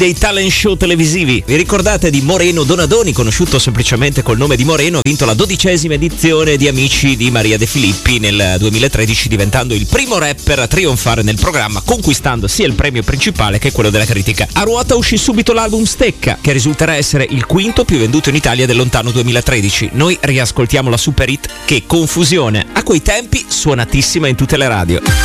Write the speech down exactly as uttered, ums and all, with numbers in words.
dei talent show televisivi. Vi ricordate di Moreno Donadoni, conosciuto semplicemente col nome di Moreno? Ha vinto la dodicesima edizione di Amici di Maria De Filippi nel duemilatredici, diventando il primo rapper a trionfare nel programma, conquistando sia il premio principale che quello della critica. A ruota uscì subito l'album Stecca, che risulterà essere il quinto più venduto in Italia del lontano duemilatredici. Noi riascoltiamo la super hit che, confusione, a quei tempi suonatissima in tutte le radio.